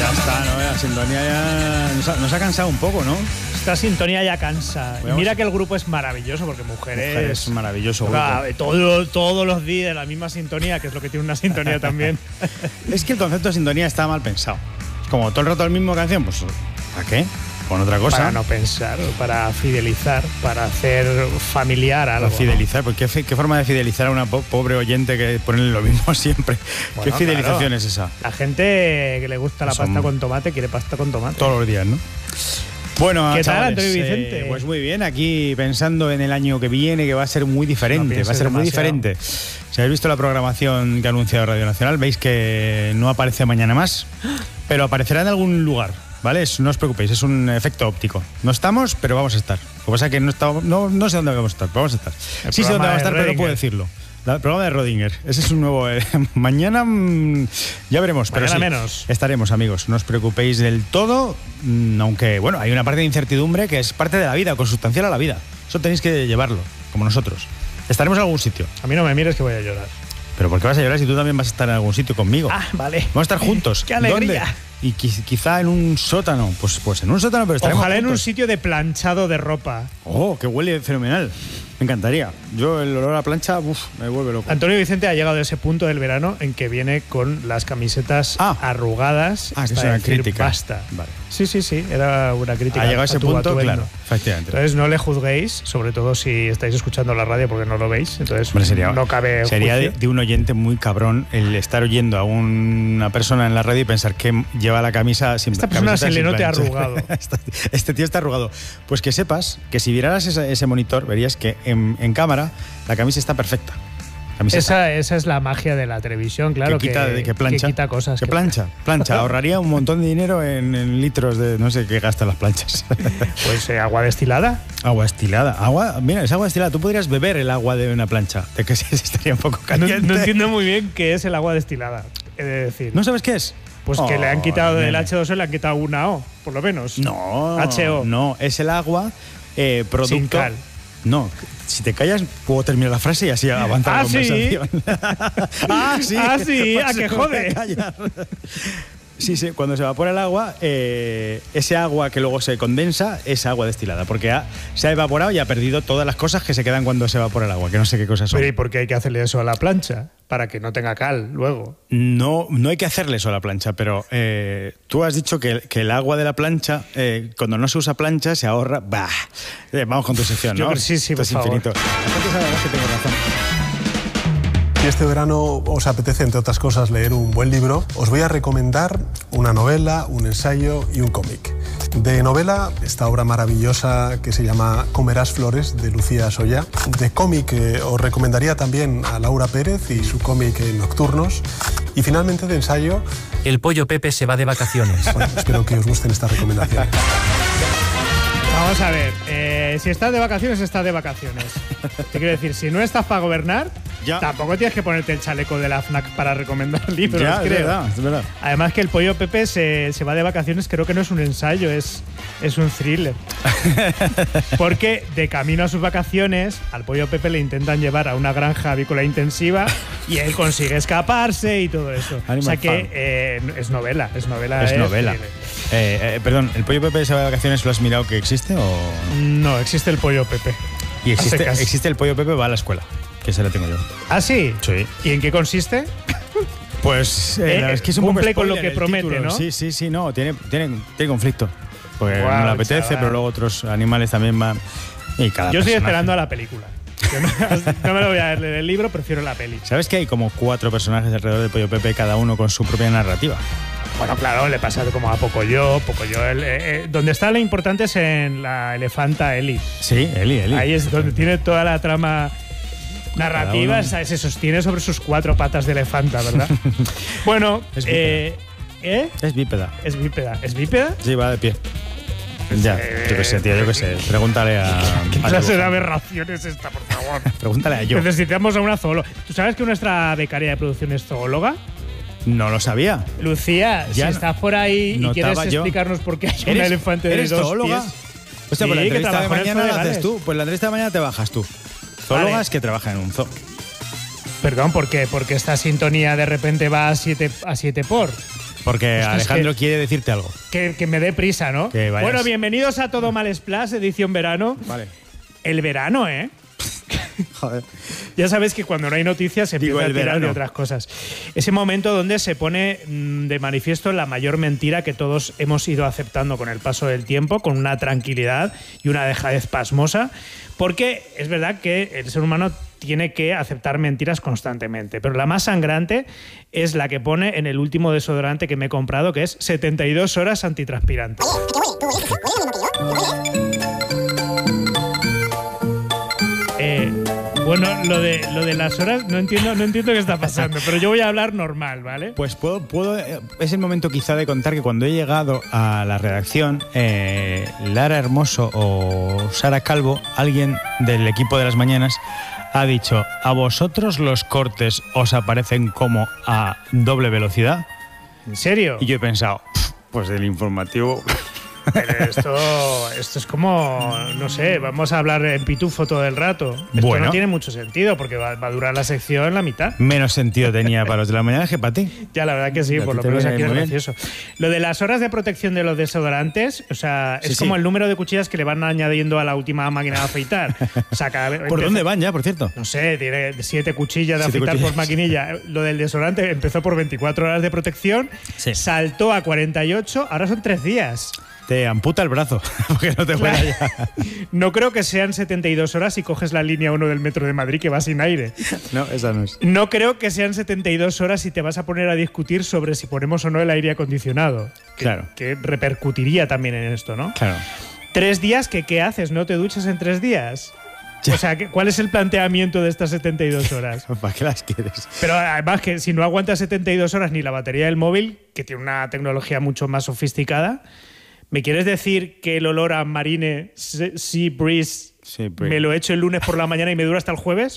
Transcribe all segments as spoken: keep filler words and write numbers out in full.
Ya está, ¿no? La sintonía ya nos ha, nos ha cansado un poco, ¿no? Esta sintonía ya cansa. Y mira que el grupo es maravilloso, porque Mujeres... Mujeres es maravilloso grupo. Ah, todo, todos los días la misma sintonía, que es lo que tiene una sintonía también. Es que el concepto de sintonía está mal pensado. Como todo el rato la misma canción, pues ¿a qué? Con otra cosa. Para no pensar, para fidelizar, para hacer familiar algo. Para fidelizar, porque ¿qué, ¿qué forma de fidelizar a una po pobre oyente que ponerle lo mismo siempre? Bueno, ¿qué fidelización claro. es esa? La gente que le gusta la Son pasta con tomate quiere pasta con tomate. Todos los días, ¿no? Bueno, ¿qué chavales, tal, Antonio Vicente? Eh, pues muy bien, aquí pensando en el año que viene, que va a ser muy diferente, no va a ser demasiado. muy diferente. Si habéis visto la programación que ha anunciado Radio Nacional, veis que no aparece mañana más, pero aparecerá en algún lugar, ¿vale? No os preocupéis, es un efecto óptico. No estamos, pero vamos a estar. Lo que pasa es que no, estamos, no, no sé dónde vamos a estar, pero vamos a estar. El sí sé dónde vamos a estar, Rodinger. pero no puedo decirlo. El programa de Rodinger. Ese es un nuevo... Eh, mañana mmm, ya veremos. Mañana pero sí, menos. Estaremos, amigos. No os preocupéis del todo, mmm, aunque, bueno, hay una parte de incertidumbre que es parte de la vida, consustancial a la vida. Eso tenéis que llevarlo, como nosotros. Estaremos en algún sitio. A mí no me mires que voy a llorar. ¿Pero por qué vas a llorar si tú también vas a estar en algún sitio conmigo? Ah, vale. Vamos a estar juntos. ¡Qué alegría! ¿Dónde? Y quizá en un sótano. Pues, pues en un sótano, pero estaremos Ojalá juntos. en un sitio de planchado de ropa. Oh, que huele fenomenal. Me encantaría. Yo el olor a plancha, uf, me vuelve loco. Antonio Vicente ha llegado a ese punto del verano en que viene con las camisetas ah. arrugadas. Ah, que es una decir, crítica. Basta. Vale. Sí, sí, sí, era una crítica. Ha llegado a ese tu punto, atuendo. claro, efectivamente. Entonces no le juzguéis, sobre todo si estáis escuchando la radio porque no lo veis. Entonces Hombre, sería, no cabe Sería de, juicio. de un oyente muy cabrón el estar oyendo a una persona en la radio y pensar que lleva la camisa sin Esta persona se le note plancha. arrugado. Este tío está arrugado. Pues que sepas que si vieras ese, ese monitor, verías que en, en cámara la camisa está perfecta. Esa, esa es la magia de la televisión, claro. Que quita, que, que plancha. Que quita cosas. Que que plancha, plancha. Ahorraría un montón de dinero en, en litros de no sé qué gastan las planchas. Pues eh, agua destilada. Agua destilada. Agua, mira, es agua destilada. Tú podrías beber el agua de una plancha. De que estaría un poco caliente. No, no entiendo muy bien qué es el agua destilada. He de decir. ¿No sabes qué es? Pues oh, que le han quitado del nene. hache dos o le han quitado una O, por lo menos. No. H O. No, es el agua eh, producto. Sin cal. No, si te callas puedo terminar la frase y así avanza ¿Ah, la conversación. ¿Sí? ah, sí. Ah, sí, Pues a que jode. Sí, sí, cuando se evapora el agua, eh, ese agua que luego se condensa es agua destilada, porque ha, se ha evaporado y ha perdido todas las cosas que se quedan cuando se evapora el agua, que no sé qué cosas son. Pero ¿y por qué hay que hacerle eso a la plancha? Para que no tenga cal luego. No, no hay que hacerle eso a la plancha, pero eh, tú has dicho que, que el agua de la plancha, eh, cuando no se usa plancha, se ahorra. Bah, eh, vamos con tu sección, ¿no? Yo, sí, sí, Esto por es favor. infinito. La gente sabe además que tengo razón. Si este verano os apetece, entre otras cosas, leer un buen libro, os voy a recomendar una novela, un ensayo y un cómic. De novela, esta obra maravillosa que se llama Comerás flores, de Lucía Soya. De cómic, eh, os recomendaría también a Laura Pérez y su cómic eh, Nocturnos. Y finalmente, de ensayo... El pollo Pepe se va de vacaciones. Bueno, espero que os gusten estas recomendaciones. Vamos a ver, eh, si estás de vacaciones, estás de vacaciones. Te quiero decir, si no estás para gobernar, ya. tampoco tienes que ponerte el chaleco de la FNAC para recomendar libros, Ya, creo. es verdad, es verdad. Además que el pollo Pepe se, se va de vacaciones, creo que no es un ensayo, es, es un thriller. Porque de camino a sus vacaciones, al pollo Pepe le intentan llevar a una granja avícola intensiva y él consigue escaparse y todo eso. Animal o sea que Farm. eh, es novela, es novela. Es novela. thriller. Eh, eh, perdón, ¿el pollo Pepe se va de vacaciones? ¿Lo has mirado que existe o...? No, existe el pollo Pepe. Y existe, A secas. existe el pollo Pepe va a la escuela, que se la tengo yo. ¿Ah, sí? Sí. ¿Y en qué consiste? Pues eh, Eh, la verdad es que es un poco cumple con lo spoiler que el promete, título. ¿no? Sí, sí, sí, no, tiene, tiene, tiene conflicto. Porque Guau, no le apetece, chaval. pero luego otros animales también van. Y cada Yo estoy personaje. esperando a la película. Yo no, no me lo voy a leer el libro, prefiero la peli. ¿Sabes que hay como cuatro personajes alrededor del pollo Pepe, cada uno con su propia narrativa? Bueno, claro, le pasa como a Pocoyo, Pocoyo. El, eh, eh, donde está lo importante es en la elefanta Eli. Sí, Eli, Eli. Ahí es donde tiene toda la trama narrativa, Cada uno. se sostiene sobre sus cuatro patas de elefanta, ¿verdad? Bueno, Es eh, ¿eh? Es bípeda. Es bípeda. ¿Es bípeda? Sí, va de pie. Ya, yo qué sé, tío, yo qué sé. Pregúntale a. ¿Qué a clase Yo. de aberración es esta, por favor? Pregúntale a yo. Necesitamos a una zoóloga. ¿Tú sabes que nuestra becaria de producción es zoóloga? No lo sabía. Lucía, Ya si estás por ahí y notaba quieres yo. explicarnos por qué hay un ¿Eres- elefante de ¿Eres dos zoóloga? pies. O sea, pues la Sí, que entrevista de trabajó en el mañana la Zoogales. haces tú. Pues la entrevista de mañana te bajas tú. Zoólogas Vale. que trabajan en un zoo. Perdón, ¿por qué? Porque esta sintonía de repente va a siete, a siete por. Porque Ostras, Alejandro que- quiere decirte algo. Que, que me dé prisa, ¿no? Que vayas. Bueno, bienvenidos a Todo Mal Splash, edición verano. Vale. El verano, ¿eh? Joder. Ya sabéis que cuando no hay noticias se Digo, empieza a el tirar de verano. otras cosas. Ese momento donde se pone mm, de manifiesto la mayor mentira que todos hemos ido aceptando con el paso del tiempo, con una tranquilidad y una dejadez pasmosa, porque es verdad que el ser humano tiene que aceptar mentiras constantemente, pero la más sangrante es la que pone en el último desodorante que me he comprado, que es setenta y dos horas antitranspirante. Eh, bueno, lo de, lo de las horas no entiendo, no entiendo qué está pasando, pero yo voy a hablar normal, ¿vale? Pues puedo, puedo, eh, es el momento quizá de contar que cuando he llegado a la redacción, eh, Lara Hermoso o Sara Calvo, alguien del equipo de las mañanas, ha dicho: ¿a vosotros los cortes os aparecen como a doble velocidad? ¿En serio? Y yo he pensado, pues el informativo... Pero esto, esto es como, no sé, vamos a hablar en pitufo todo el rato. Esto Bueno. no tiene mucho sentido porque va, va a durar la sección la mitad. Menos sentido tenía para los de la mañana que para ti. Ya, la verdad que sí, A por ti lo te menos viene aquí es muy bien. gracioso. Lo de las horas de protección de los desodorantes, o sea, es Sí, como sí. el número de cuchillas que le van añadiendo a la última máquina de afeitar. O sea, cada vez ¿Por empieza- dónde van ya, por cierto? No sé, tiene siete cuchillas de Siete afeitar cuchillas. por maquinilla. Lo del desodorante empezó por veinticuatro horas de protección, Sí. saltó a cuarenta y ocho, ahora son tres días. Te amputa el brazo, porque no te fuera Claro. ya. No creo que sean setenta y dos horas si coges la línea uno del metro de Madrid que va sin aire. No, esa no es. No creo que sean setenta y dos horas si te vas a poner a discutir sobre si ponemos o no el aire acondicionado. Que, Claro. que repercutiría también en esto, ¿no? Claro. Tres días, que ¿qué haces? ¿No te duchas en tres días? O sea, ¿qué- ¿cuál es el planteamiento de estas setenta y dos horas? ¿Para qué las quieres? Pero además que si no aguanta setenta y dos horas ni la batería del móvil, que tiene una tecnología mucho más sofisticada, ¿me quieres decir que el olor a Marine Se- Sea Breeze Sea Breeze. me lo echo el lunes por la mañana y me dura hasta el jueves?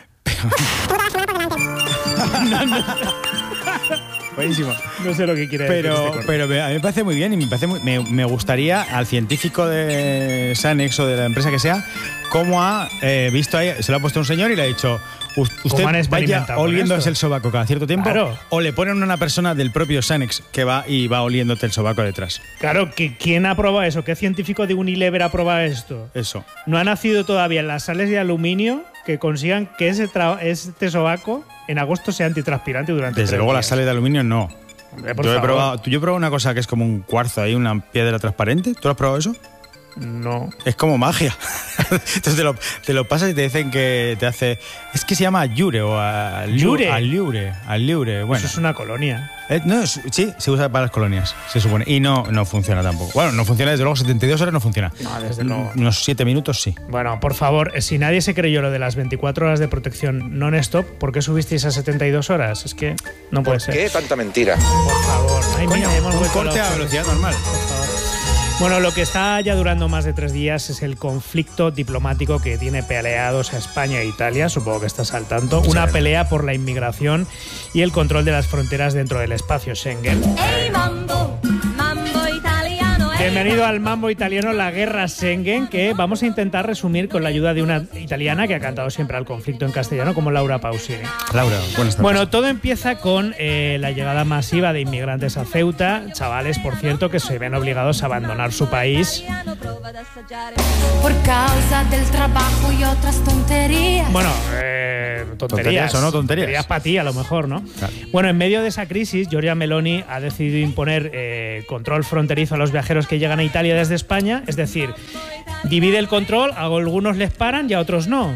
Buenísimo. No sé lo que quiere decir. Pero, este corte. pero me- a mí me parece muy bien y me, parece muy- me, me gustaría al científico de Sanex o de la empresa que sea, cómo ha eh, visto ahí, se lo ha puesto un señor y le ha dicho: "U- usted han vaya experimentado con oliéndose esto?". el sobaco cada cierto tiempo, Claro. o le ponen una persona del propio Sanex que va y va oliéndote el sobaco detrás. Claro, que ¿quién ha probado eso? ¿Qué científico de Unilever ha probado esto? Eso. No ha nacido todavía las sales de aluminio que consigan que ese tra- este sobaco en agosto sea antitranspirante durante Desde tres luego las días. sales de aluminio no. Hombre, por Yo he, favor. probado, yo he probado una cosa que es como un cuarzo ahí, una piedra transparente. ¿Tú has probado eso? No. Es como magia. Entonces te lo, te lo pasas y te dicen que te hace... Es que se llama Allure o ¿Allure? Allure. Allure. Bueno, Eso es una colonia. eh, no, es- sí, se usa para las colonias, se supone. Y no, no funciona tampoco. Bueno, no funciona desde luego, setenta y dos horas no funciona. No, desde luego. Unos siete minutos sí. Bueno, por favor, si nadie se creyó lo de las veinticuatro horas de protección non-stop, ¿por qué subisteis a setenta y dos horas? Es que no puede ser. ¿Qué tanta mentira? Por favor. Ay, Coño, mira, hemos un vuelto corte a locos. velocidad normal. Por favor. Bueno, lo que está ya durando más de tres días es el conflicto diplomático que tiene peleados a España e Italia, supongo que estás al tanto. Una pelea por la inmigración y el control de las fronteras dentro del espacio Schengen. Ehi mambo, mambo italiano. ehi Bienvenido al mambo italiano, la guerra Schengen, que vamos a intentar resumir con la ayuda de una italiana que ha cantado siempre al conflicto en castellano, como Laura Pausini. Laura, buenas tardes. Bueno, todo empieza con eh, la llegada masiva de inmigrantes a Ceuta, chavales, por cierto, que se ven obligados a abandonar su país. italiano, prova ad assaggiare. Por causa del trabajo y otras tonterías. Bueno, eh, tonterías. Tonterías o no tonterías. Tonterías para ti, a lo mejor, ¿no? Claro. Bueno, en medio de esa crisis, Giorgia Meloni ha decidido imponer eh, control fronterizo a los viajeros que llegan a Italia desde España. Es decir, divide el control, a algunos les paran y a otros no.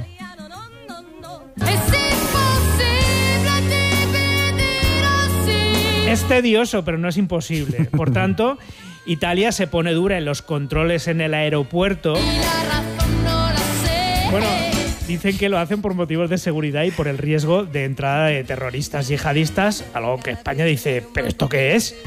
Es imposible dividir así. Es tedioso, pero no es imposible. Por tanto, Italia se pone dura en los controles en el aeropuerto. La razón no la sé. Bueno, dicen que lo hacen por motivos de seguridad y por el riesgo de entrada de terroristas yihadistas, algo que España dice, ¿pero esto qué es?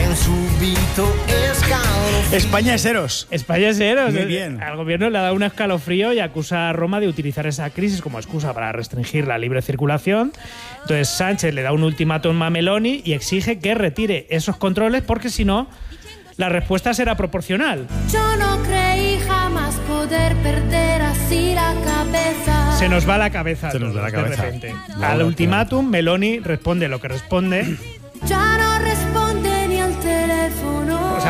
España es Eros. España es Eros. Muy bien. Al gobierno le ha dado un escalofrío y acusa a Roma de utilizar esa crisis como excusa para restringir la libre circulación. Entonces Sánchez le da un ultimátum a Meloni y exige que retire esos controles porque si no, la respuesta será proporcional. Yo no creí jamás poder perder así la cabeza. Se nos va la cabeza. a Se nos va todos, la cabeza. De repente. La Al verdad, ultimátum, Meloni responde lo que responde. Ya no responde ni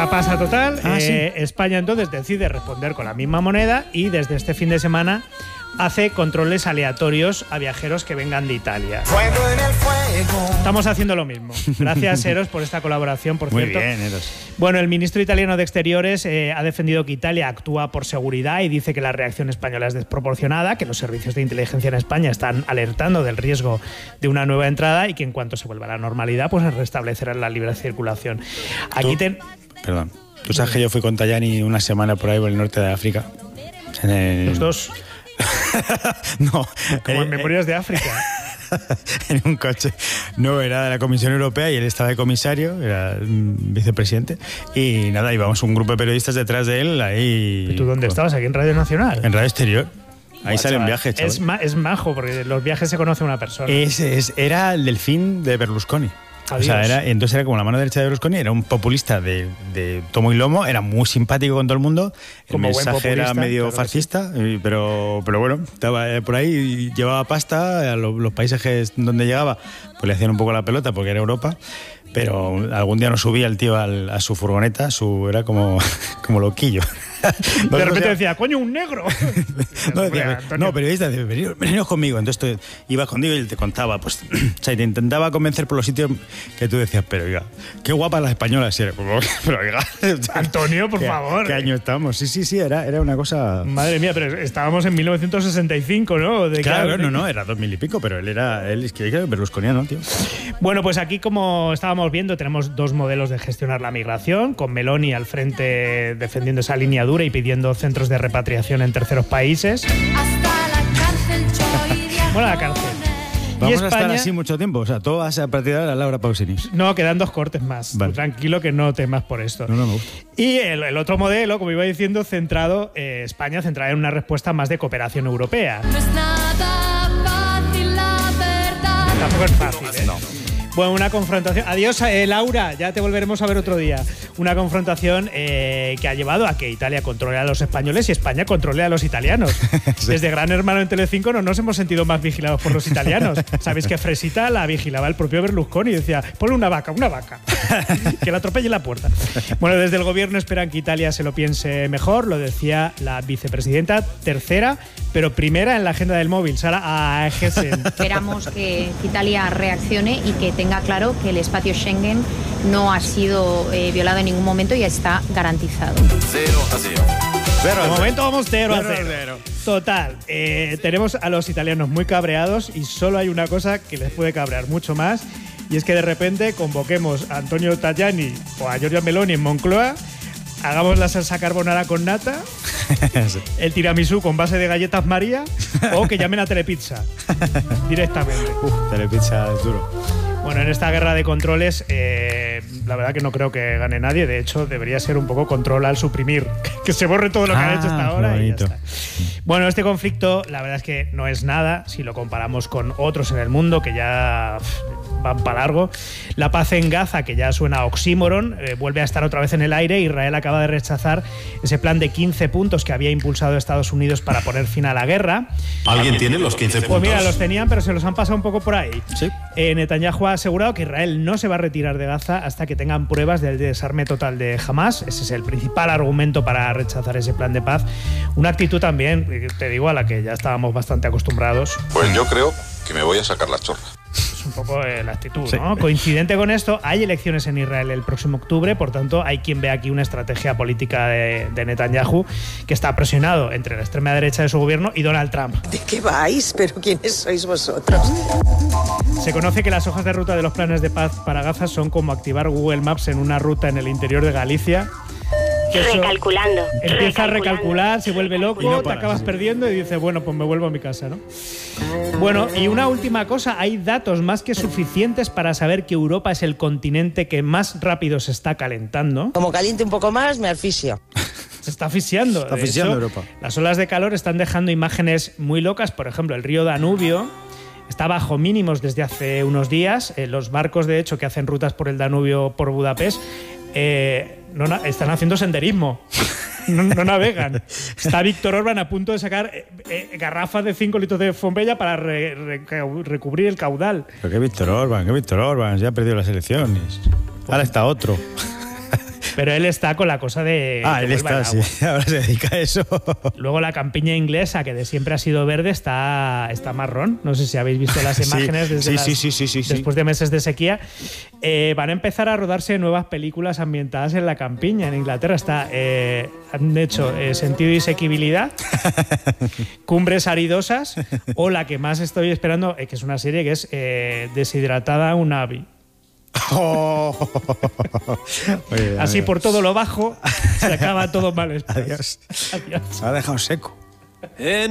Pasa, pasa total. Ah, eh, sí. España entonces decide responder con la misma moneda y desde este fin de semana hace controles aleatorios a viajeros que vengan de Italia. Estamos haciendo lo mismo. Gracias, Eros, por esta colaboración, por Muy cierto. bien, Eros. Bueno, el ministro italiano de Exteriores eh, ha defendido que Italia actúa por seguridad y dice que la reacción española es desproporcionada, que los servicios de inteligencia en España están alertando del riesgo de una nueva entrada y que en cuanto se vuelva a la normalidad, pues se restablecerá la libre circulación. Aquí Tú- ten... Perdón. Tú sabes que yo fui con Tajani una semana por ahí por el norte de África. En el- Los dos, no. como eh, en Memorias de África. en un coche. No, era de la Comisión Europea y él estaba de comisario, era mm, vicepresidente. Y nada, íbamos un grupo de periodistas detrás de él ahí. ¿Y tú dónde estabas? ¿Aquí en Radio Nacional? En Radio Exterior. Ahí Buah, salen chaval. viajes, chaval. Es, ma- es majo, porque los viajes se conoce una persona. Ese es, era el delfín de Berlusconi. O sea, Adiós. era, entonces era como la mano derecha de Berlusconi, era un populista de, de tomo y lomo, era muy simpático con todo el mundo. El Como buen mensaje era populista, medio claro que fascista, y- pero, pero bueno, estaba eh, por ahí y llevaba pasta, a lo- los países que- donde llegaba, pues le hacían un poco la pelota porque era Europa. Pero algún día nos subía el tío al- a su furgoneta, su era como, como loquillo. De repente decía, coño, un negro. No, Hombre, decía, Antonio. no, periodista, decía, "Veniros- veniros conmigo". Entonces tú ibas conmigo y él te contaba, pues, o sea, y te intentaba convencer por los sitios que tú decías, pero oiga, qué guapas las españolas. Y era como, pero oiga, Antonio, por ¿qué- favor. ¿Qué año estamos? Sí, sí, sí, era, era una cosa. Madre mía, pero estábamos en mil novecientos sesenta y cinco, ¿no? De Claro, que- no, no, era dos mil y pico, pero él era, él es que era berlusconiano, tío. Bueno, pues aquí, como estábamos viendo, tenemos dos modelos de gestionar la migración, con Meloni al frente defendiendo esa línea dura y pidiendo centros de repatriación en terceros países. Hasta la cárcel yo iría Bueno, a la con cárcel. él. Vamos y a estar España, así mucho tiempo, o sea, todo va a ser a partir de ahora Laura Pausini. No, quedan dos cortes más. Vale. Tú tranquilo que no temas por esto. No, no me gusta. Y el, el otro modelo, como iba diciendo, centrado, eh, España centrada en una respuesta más de cooperación europea. No es nada fácil la verdad. Tampoco es fácil, ¿eh? No. Bueno, una confrontación. Adiós, eh, Laura, ya te volveremos a ver otro día. Una confrontación eh, que ha llevado a que Italia controle a los españoles y España controle a los italianos. Sí. Desde Gran Hermano en Telecinco no nos hemos sentido más vigilados por los italianos. Sabéis que Fresita la vigilaba el propio Berlusconi y decía, ponle una vaca, una vaca, que la atropelle en la puerta. Bueno, desde el gobierno esperan que Italia se lo piense mejor, lo decía la vicepresidenta tercera, pero primera en la agenda del móvil, Sara Agesen. Esperamos que Italia reaccione y que tenga claro que el espacio Schengen no ha sido eh, violado en ningún momento y está garantizado. De momento vamos cero a Cero a cero. cero. Total, eh, tenemos a los italianos muy cabreados y solo hay una cosa que les puede cabrear mucho más y es que de repente convoquemos a Antonio Tajani o a Giorgia Meloni en Moncloa, hagamos la salsa carbonara con nata, Sí. el tiramisú con base de galletas María o que llamen a Telepizza directamente. Uf, Telepizza es duro. Bueno, en esta guerra de controles, eh, la verdad que no creo que gane nadie. De hecho, debería ser un poco control al suprimir. Que se borre todo lo que Ah, han hecho hasta qué ahora y ya bonito. está. Bueno, este conflicto, la verdad es que no es nada si lo comparamos con otros en el mundo que ya pff, van para largo. La paz en Gaza, que ya suena a oxímoron, eh, vuelve a estar otra vez en el aire. Israel acaba de rechazar ese plan de quince puntos que había impulsado Estados Unidos para poner fin a la guerra. ¿Alguien tiene los quince puntos? Pues mira, los tenían, pero se los han pasado un poco por ahí. Sí. Eh, Netanyahu ha asegurado que Israel no se va a retirar de Gaza hasta que tengan pruebas del desarme total de Hamas. Ese es el principal argumento para rechazar ese plan de paz. Una actitud también, eh, te digo, a la que ya estábamos bastante acostumbrados. Pues yo creo que me voy a sacar la chorra. Es un poco eh, la actitud, Sí. ¿no? Coincidente con esto, hay elecciones en Israel el próximo octubre, por tanto, hay quien ve aquí una estrategia política de, de Netanyahu que está presionado entre la extrema derecha de su gobierno y Donald Trump. ¿De qué vais? ¿Pero quiénes sois vosotros? Se conoce que las hojas de ruta de los planes de paz para Gaza son como activar Google Maps en una ruta en el interior de Galicia. Que eso Recalculando. empieza a recalcular, se vuelve loco, Y no te paras, acabas sí. perdiendo y dices, bueno, pues me vuelvo a mi casa, ¿no? Bueno, y una última cosa, hay datos más que suficientes para saber que Europa es el continente que más rápido se está calentando. Como caliente un poco más, me asfixio. Se está asfixiando. Está De asfixiando hecho, Europa. Las olas de calor están dejando imágenes muy locas. Por ejemplo, el río Danubio está bajo mínimos desde hace unos días. Eh, los barcos, de hecho, que hacen rutas por el Danubio por Budapest, eh, no na- están haciendo senderismo. No, no navegan. Está Víctor Orbán a punto de sacar eh, eh, garrafas de cinco litros de Fombella para re- re- recubrir el caudal. Pero qué Víctor Orbán, qué Víctor Orbán, ya ha perdido las elecciones. Ahora está otro. Pero él está con la cosa de... Ah, que él vuelva está, el sí. Ahora se dedica a eso. Luego la campiña inglesa, que de siempre ha sido verde, está, está marrón. No sé si habéis visto las imágenes sí, desde sí, las, sí, sí, sí, sí, sí. después de meses de sequía. Eh, van a empezar a rodarse nuevas películas ambientadas en la campiña. En Inglaterra está, eh, han hecho eh, Sentido y Sequibilidad, Cumbres Aridosas, o la que más estoy esperando, eh, que es una serie que es eh, Deshidratada Unagi. Oh. Oye, Así adiós. por todo lo bajo se acaba todo mal. Adiós. Adiós. Se ha dejado seco. En